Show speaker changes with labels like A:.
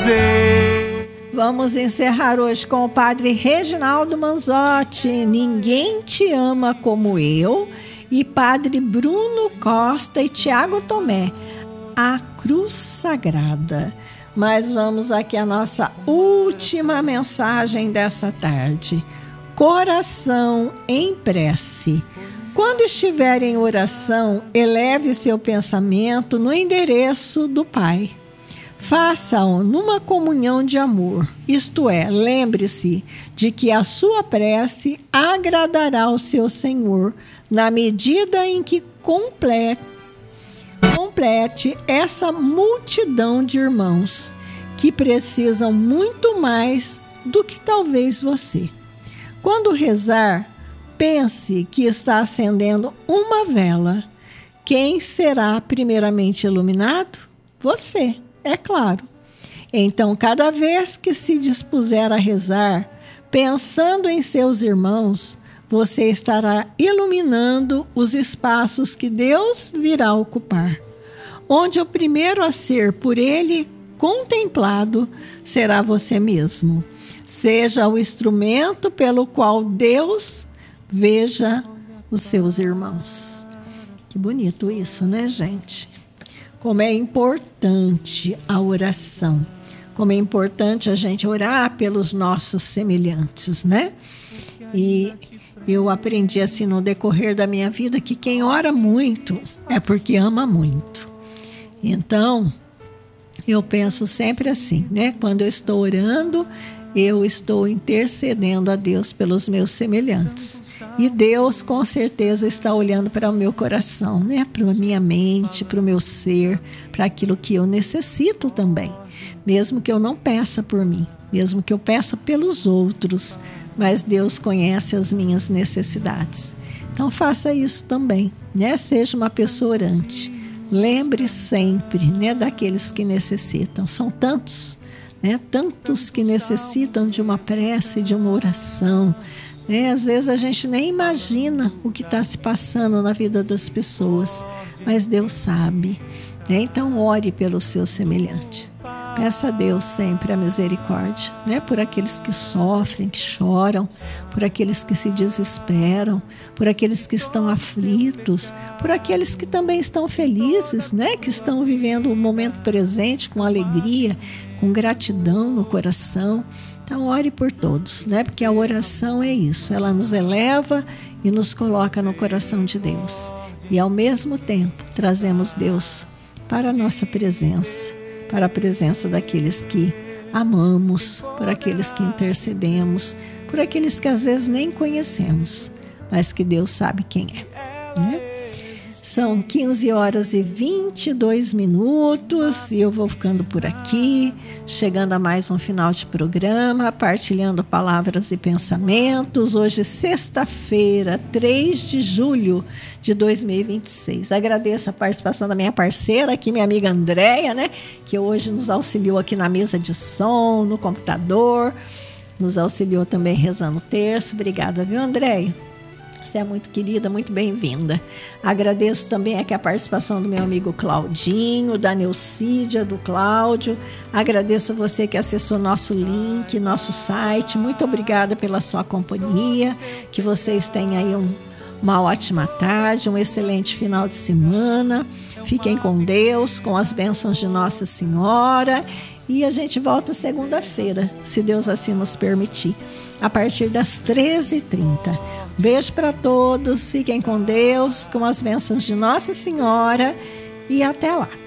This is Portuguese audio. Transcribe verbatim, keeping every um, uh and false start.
A: dizer.
B: Vamos encerrar hoje com o padre Reginaldo Manzotti, Ninguém Te Ama Como Eu, e padre Bruno Costa e Tiago Tomé, A Cruz Sagrada. Mas vamos aqui à nossa última mensagem dessa tarde. Coração em prece. Quando estiver em oração, eleve seu pensamento no endereço do Pai. Faça-o numa comunhão de amor, isto é, lembre-se de que a sua prece agradará ao seu Senhor na medida em que complete, complete essa multidão de irmãos que precisam muito mais do que talvez você. Quando rezar, pense que está acendendo uma vela. Quem será primeiramente iluminado? Você. É claro. Então, cada vez que se dispuser a rezar, pensando em seus irmãos, você estará iluminando os espaços que Deus virá ocupar. Onde o primeiro a ser por Ele contemplado será você mesmo. Seja o instrumento pelo qual Deus veja os seus irmãos. Que bonito isso, né, gente? Como é importante a oração, como é importante a gente orar pelos nossos semelhantes, né? E eu aprendi assim no decorrer da minha vida que quem ora muito é porque ama muito. Então, eu penso sempre assim, né? Quando eu estou orando, eu estou intercedendo a Deus pelos meus semelhantes. E Deus, com certeza, está olhando para o meu coração, né? Para a minha mente, para o meu ser, para aquilo que eu necessito também. Mesmo que eu não peça por mim, mesmo que eu peça pelos outros, mas Deus conhece as minhas necessidades. Então, faça isso também, né? Seja uma pessoa orante. Lembre sempre, né, daqueles que necessitam. São tantos. Né? Tantos que necessitam de uma prece, de uma oração. Né? Às vezes a gente nem imagina o que está se passando na vida das pessoas, mas Deus sabe. Né? Então ore pelo seu semelhante. Peça a Deus sempre a misericórdia, né? Por aqueles que sofrem, que choram, por aqueles que se desesperam, por aqueles que estão aflitos, por aqueles que também estão felizes, né? Que estão vivendo o momento presente com alegria, com gratidão no coração. Então ore por todos, né? Porque a oração é isso, ela nos eleva e nos coloca no coração de Deus. E ao mesmo tempo trazemos Deus para a nossa presença, para a presença daqueles que amamos, por aqueles que intercedemos, por aqueles que às vezes nem conhecemos, mas que Deus sabe quem é, né? São quinze horas e vinte e dois minutos e eu vou ficando por aqui, chegando a mais um final de programa, partilhando palavras e pensamentos. Hoje, sexta-feira, três de julho de dois mil e vinte e seis. Agradeço a participação da minha parceira aqui, minha amiga Andréia, né, que hoje nos auxiliou aqui na mesa de som, no computador, nos auxiliou também rezando o terço. Obrigada, viu, Andréia? Você é muito querida, muito bem-vinda. Agradeço também aqui a participação do meu amigo Claudinho, da Neucídia, do Cláudio. Agradeço a você que acessou nosso link, nosso site. Muito obrigada pela sua companhia. Que vocês tenham aí um, uma ótima tarde, um excelente final de semana. Fiquem com Deus, com as bênçãos de Nossa Senhora. E a gente volta segunda-feira, se Deus assim nos permitir, a partir das treze e trinta. Beijo para todos, fiquem com Deus, com as bênçãos de Nossa Senhora e até lá.